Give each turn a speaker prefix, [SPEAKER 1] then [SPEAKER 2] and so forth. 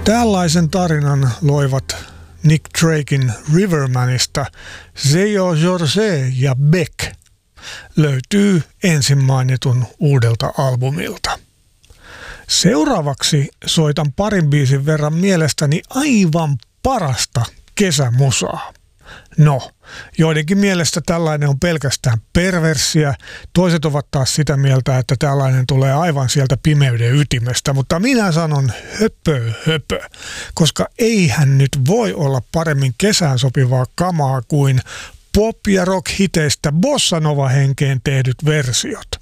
[SPEAKER 1] Tällaisen tarinan loivat Nick Drakein Rivermanista Seyo Jorge ja Beck. Löytyy ensin mainitun uudelta albumilta. Seuraavaksi soitan parin biisin verran mielestäni aivan parasta kesämusaa. No, joidenkin mielestä tällainen on pelkästään perversiä, toiset ovat taas sitä mieltä, että tällainen tulee aivan sieltä pimeyden ytimestä, mutta minä sanon höpö, koska eihän nyt voi olla paremmin kesään sopivaa kamaa kuin pop- ja rock-hiteistä bossa nova-henkeen tehdyt versiot.